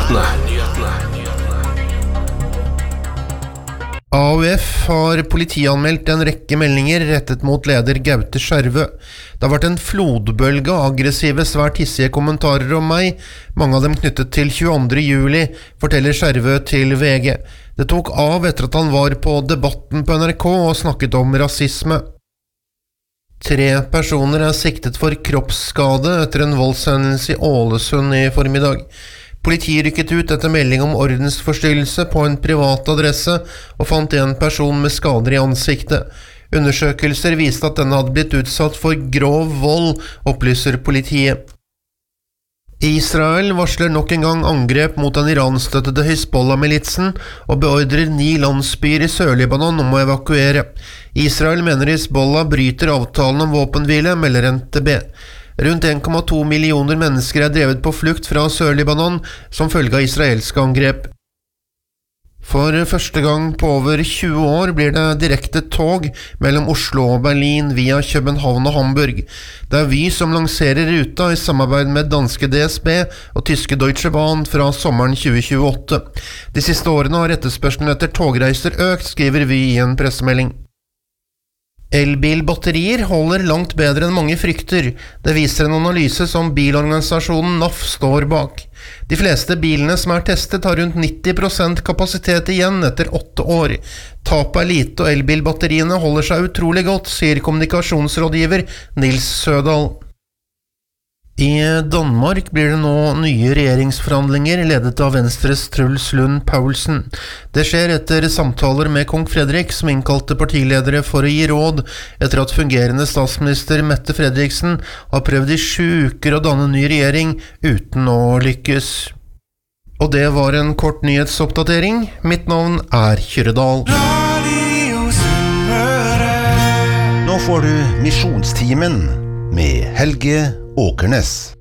AUF har politianmeldt en rekke meldinger rettet mot leder Gaute Skjervø. Det har vært en flodbølge av aggressive, svært hissige kommentarer om meg, mange av dem knyttet til 22. juli, forteller Skjervø til VG. Det tok av etter at han var på Debatten på NRK og snakket om rasisme. 3 personer er siktet for kroppsskade etter en voldshendelse i Ålesund i formiddag. Politiet rykket ut etter melding om ordensforstyrrelse på en privat adresse og fant en person med skader i ansiktet. Undersøkelser viste at denne hadde blitt utsatt for grov vold, opplyser politiet. Israel varsler nok en gang angrep mot den iranstøttede Hezbollah-militsen og beordrer 9 landsbyer i Sør-Libanon om å evakuere. Israel mener Hezbollah bryter avtalen om våpenhvile, melder NTB. Rundt 1,2 millioner mennesker er drevet på flukt fra Sør-Libanon som følge av israelske angrep. For første gang på over 20 år blir det direkte tog mellom Oslo og Berlin via København og Hamburg. Det er Vy som lanserer ruta i samarbeid med danske DSB og tyske Deutsche Bahn fra sommeren 2028. De siste årene har etterspørselen etter togreiser økt, skriver Vy i en pressemelding. Elbilbatterier holder langt bedre enn mange frykter. Det viser en analyse som bilorganisasjonen NAF står bak. De fleste bilene som er testet har rundt 90% kapasitet igjen etter 8 år. Tapet er lite og elbilbatteriene holder seg utrolig godt, sier kommunikasjonsrådgiver Nils Sødal. I Danmark blir det nå nye regjeringsforhandlinger ledet av Venstres Truls Lund Poulsen. Det skjer etter samtaler med kong Fredrik, som innkalte partiledere for å gi råd etter at fungerende statsminister Mette Fredriksen har prøvd i 7 uker å danne ny regjering uten å lykkes. Og det var en kort nyhetsoppdatering. Mitt navn er Kyrredal. Nå får du Misjonstimen med Helge Åkernes.